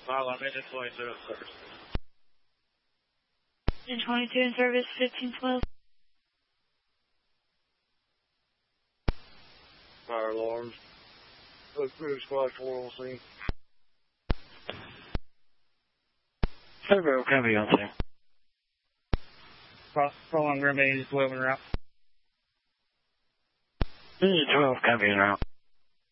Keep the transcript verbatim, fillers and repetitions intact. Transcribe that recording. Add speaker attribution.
Speaker 1: Well, I'm in the twenty-two in service.
Speaker 2: In twenty-two in service, fifteen twelve.
Speaker 1: Fire alarms. Look through squad four on scene.
Speaker 3: Servo, copy on scene.
Speaker 4: Following Grim Bay, twelve en route.
Speaker 3: twelve, copy en route.